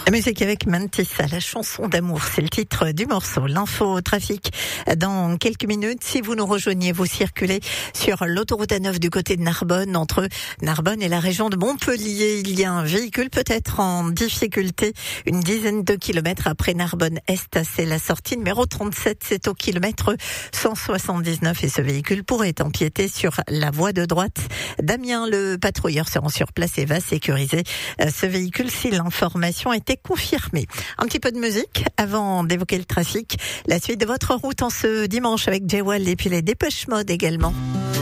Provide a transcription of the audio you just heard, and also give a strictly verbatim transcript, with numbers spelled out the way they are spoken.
La musique avec Mantissa, la chanson d'amour, c'est le titre du morceau. L'info trafic dans quelques minutes. Si vous nous rejoignez, vous circulez sur l'autoroute A neuf du côté de Narbonne, entre Narbonne et la région de Montpellier. Il y a un véhicule peut-être en difficulté, une dizaine de kilomètres après Narbonne-Est. C'est la sortie numéro trente-sept, c'est au kilomètre cent soixante-dix-neuf et ce véhicule pourrait empiéter sur la voie de droite. Damien, le patrouilleur, se rend sur place et va sécuriser ce véhicule si l'information était confirmée. Un petit peu de musique avant d'évoquer le trafic. La suite de votre route en ce dimanche avec Jewel et puis les Dépêche Mode également.